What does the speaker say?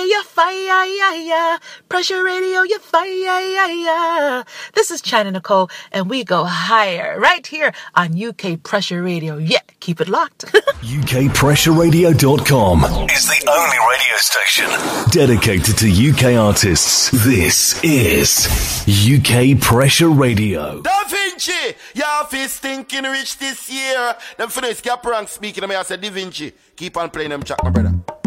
you're fire. Pressure Radio, you're fire. This is China Nicole, and we go higher right here on UK Pressure Radio. Yeah, keep it locked. UKPressureRadio.com is the only radio station dedicated to UK artists. This is UK Pressure Radio. Da Vinci, y'all feel stinking rich this year. Them finish Cap Rank speaking to me, I said, Da Vinci, keep on playing them track, my brother.